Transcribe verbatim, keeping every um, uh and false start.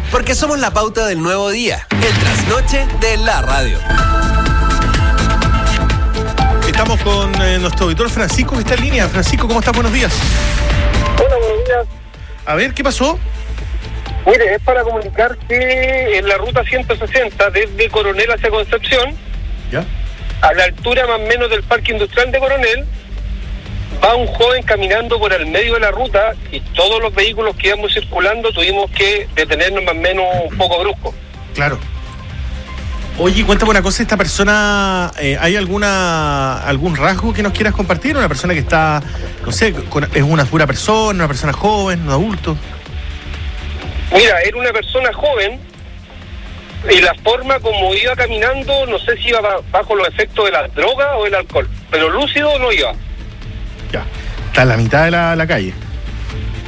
porque somos la pauta del nuevo día, el trasnoche de la radio. Estamos con eh, nuestro auditor Francisco, que está en línea. Francisco, ¿cómo estás? Buenos días. Hola, buenos días. A ver, ¿qué pasó? Mire, es para comunicar que en la ruta ciento sesenta, desde Coronel hacia Concepción, ¿Ya? a la altura más o menos del Parque Industrial de Coronel, va un joven caminando por el medio de la ruta y todos los vehículos que íbamos circulando tuvimos que detenernos más o menos un poco brusco. Claro. Oye, cuéntame una cosa, ¿esta persona, eh, hay alguna algún rasgo que nos quieras compartir? ¿Una persona que está, no sé, con, es una pura persona, una persona joven, un adulto? Mira, era una persona joven y la forma como iba caminando, no sé si iba bajo los efectos de la droga o del alcohol, pero lúcido no iba. Ya, está en la mitad de la, la calle.